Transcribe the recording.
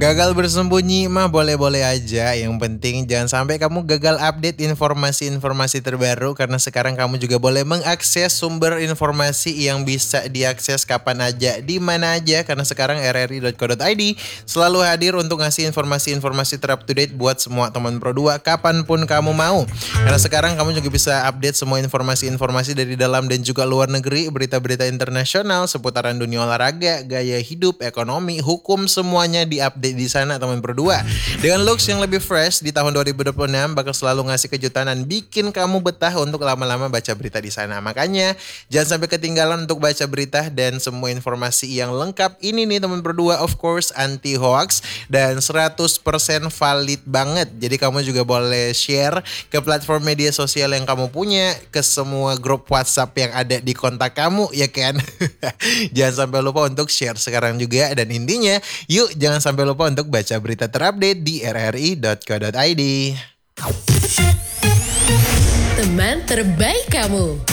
Gagal bersembunyi mah boleh-boleh aja. Yang penting jangan sampai kamu gagal update informasi-informasi terbaru. Karena sekarang kamu juga boleh mengakses sumber informasi yang bisa diakses kapan aja, di mana aja. Karena sekarang rri.co.id selalu hadir untuk ngasih informasi-informasi ter-up-to-date buat semua teman Pro2 kapanpun kamu mau. Karena sekarang kamu juga bisa update semua informasi-informasi dari dalam dan juga luar negeri. Berita-berita internasional seputaran dunia olahraga, gaya hidup, ekonomi, hukum, semuanya di-update di sana teman Pro2. Dengan looks yang lebih fresh di tahun 2026 bakal selalu ngasih kejutan dan bikin kamu betah untuk lama-lama baca berita di sana. Makanya jangan sampai ketinggalan untuk baca berita dan semua informasi yang lengkap ini nih teman Pro2, of course anti hoax dan 100% valid banget. Jadi kamu juga boleh share ke platform media sosial yang kamu punya, ke semua grup WhatsApp yang ada di kontak kamu, ya kan? Jangan sampai lupa untuk share sekarang juga. Dan intinya, yuk jangan sampai lupa untuk baca berita terupdate di rri.co.id. Teman terbaik kamu.